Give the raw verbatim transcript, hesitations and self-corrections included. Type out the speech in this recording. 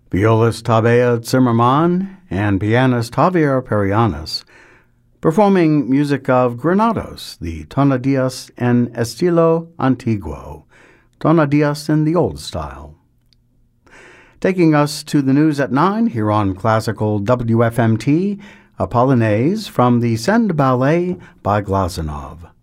violist Tabea Zimmermann and pianist Javier Perianis, performing music of Granados, the Tonadillas en Estilo Antiguo, Tonadillas in the Old Style. Taking us to the news at nine here on Classical W F M T, a Polonaise from the Send Ballet by Glazunov.